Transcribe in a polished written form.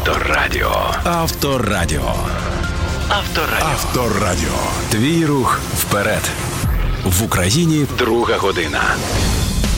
Авторадіо. Авторадіо. Авторадіо. Твій рух вперед. В Україні 2 година.